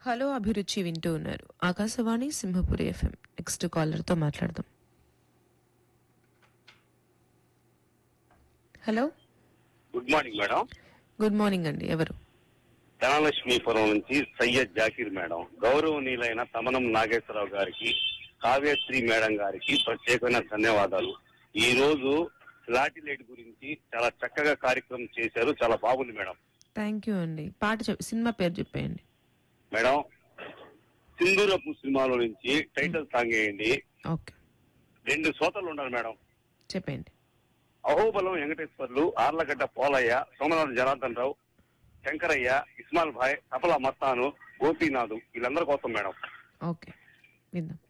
Hello అభిరుచి వింటూ ఉన్నారు Akashvani Simhapuri FM. Next caller తో మాట్లాడదాం. Hello, good morning madam. Good morning అండి. ఎవరు? ధనలక్ష్మీపురం నుంచి సయ్యద్ జాకీర్ మేడం. గౌరవనీయులైన తమనం నాగేశ్వరరావు గారికి, కావ్యశ్రీ మేడం గారికి ప్రత్యేకమైన ధన్యవాదాలు. ఈ రోజు ఫ్లాటిలైట్ గురించి చాలా చక్కగా కార్యక్రమం చేశారు. చాలా బాగుంది మేడం. థ్యాంక్ యూ అండి. సినిమా పేరు చెప్పేయండి మేడం. సింధూరపు సినిమాలో నుంచి టైటిల్ సాంగ్ వేయండి. ఓకే, 2 శ్రోతలు ఉన్నారు మేడం. చెప్పండి. అహోబలం వెంకటేశ్వర్లు, ఆర్లగడ్డ పోలయ్య, సోమనాథ్ జనార్దన్ రావు, శంకరయ్య, ఇస్మాల్ భాయ్, తపలా మస్తాను, గోపీనాథ్, వీళ్ళందరి కోసం మేడం. ఓకే, విందాం.